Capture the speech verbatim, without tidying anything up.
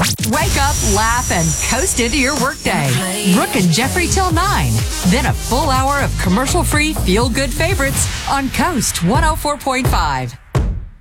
Wake up, laugh, and coast into your workday. Brooke and Jeffrey till nine. Then a full hour of commercial-free feel-good favorites on Coast one oh four point five.